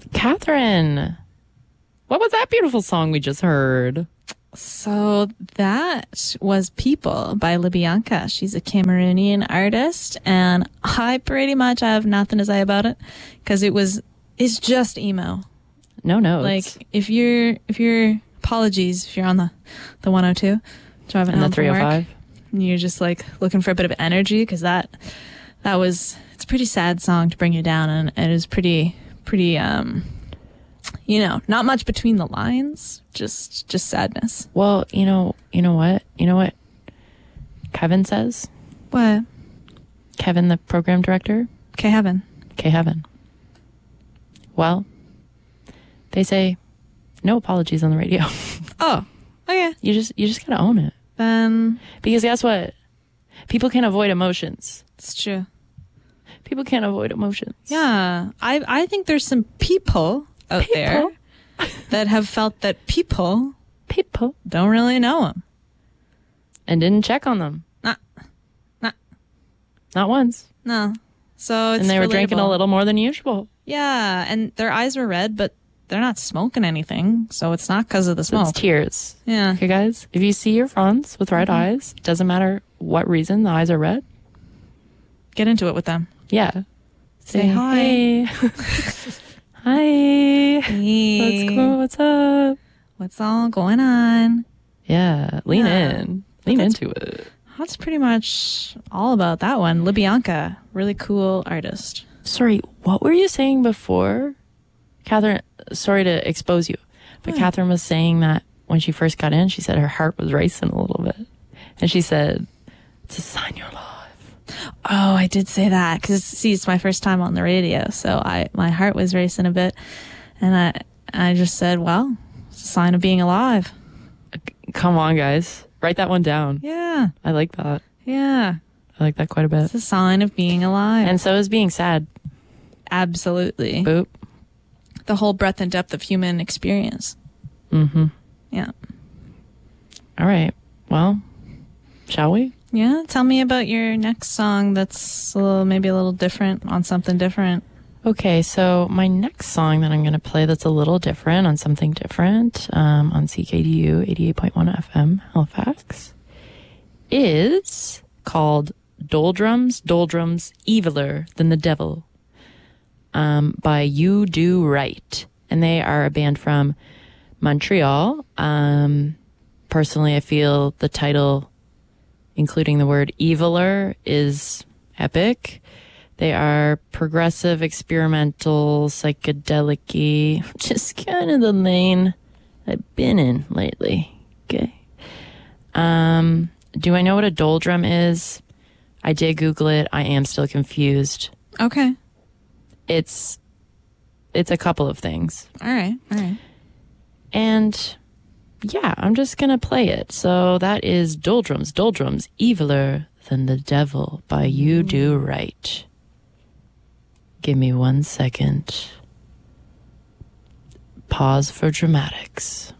Catherine, what was that beautiful song we just heard? So that was People by Libyanka. She's a Cameroonian artist, and I pretty much have nothing to say about it because it's just emo. No notes. Like if you're apologies if you're on the 102 driving and home the from work, 305. and you're just like looking for a bit of energy because it's a pretty sad song to bring you down, and it is pretty not much between the lines, just sadness. Well, you know what? You know what Kevin says? What? Kevin, the program director? Heaven. Heaven. Well, they say no apologies on the radio. Oh, okay. You just gotta own it. Then Because guess what? People can't avoid emotions. it's true. People can't avoid emotions. Yeah, I think there's some people out there that have felt that people don't really know them. And didn't check on them. Not once. No. So it's And they were drinking a relatable. little more than usual. Yeah, and their eyes were red, but they're not smoking anything, so it's not because of the smoke. It's tears. Yeah. Okay, guys? If you see your friends with red eyes, doesn't matter what reason the eyes are red. Get into it with them. Yeah. Say hi. Hey. Hi. Hey. What's cool? What's up? What's all going on? Yeah. Lean Yeah. in. Lean into it. That's pretty much all about that one. Libyanka, really cool artist. Sorry, what were you saying before? Catherine, sorry to expose you, but Catherine was saying that when she first got in, she said her heart was racing a little bit. And she said, it's a sign you're alive. Oh, I did say that because, see, it's my first time on the radio, so my heart was racing a bit, and I just said, well, it's a sign of being alive. Come on, guys. Write that one down. Yeah, I like that. yeah. I like that quite a bit. It's a sign of being alive. And so is being sad. Absolutely. Boop. The whole breadth and depth of human experience. Mm-hmm. Yeah. All right. Well, shall we? Yeah. Tell me about your next song that's maybe a little different, on something different. Okay, so my next song that I'm going to play that's a little different, on something different, on CKDU 88.1 FM Halifax, is called Doldrums, Eviler Than the Devil, by You Do Right. And they are a band from Montreal. Personally, I feel the title, including the word eviler, is epic. They are progressive, experimental, psychedelic-y, just kind of the lane I've been in lately. Okay. Do I know what a doldrum is? I did Google it. I am still confused. Okay. It's a couple of things. All right. And yeah, I'm just going to play it. So that is Doldrums, Eviler Than the Devil by You Do Right. Give me 1 second. Pause for dramatics.